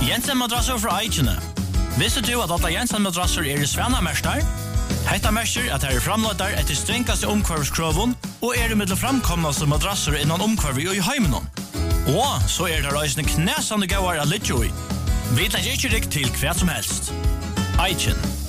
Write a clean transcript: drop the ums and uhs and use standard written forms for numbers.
Jensen madrasser fra Eichene. Visste du at alle Jensen madrasser I Svanamerstar? Hetta merker at her framløyder etter strengeste omkvarvskroven og I middel framkomnaste madrasser innan omkvarvi og I heimenon. Og så det reisende knæsande gauar av litt jo I. Vi tenker ikke riktig til hva som helst. Eichen.